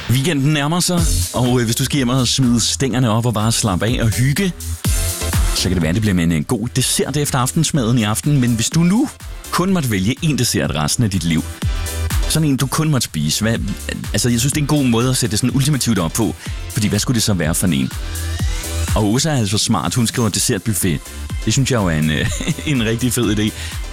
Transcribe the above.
Weekenden nærmer sig, og hvis du skal hjem og smide stængerne op og bare slappe af og hygge, så kan det være, at det bliver med en god dessert efter aftensmaden i aften. Men hvis du nu kun måtte vælge en dessert resten af dit liv, sådan en, du kun måtte spise, jeg synes, det er en god måde at sætte det sådan ultimativt op på. Fordi hvad skulle det så være for en? Og Åsa er altså smart, hun skriver dessertbuffet. Det synes jeg jo er en rigtig fed idé.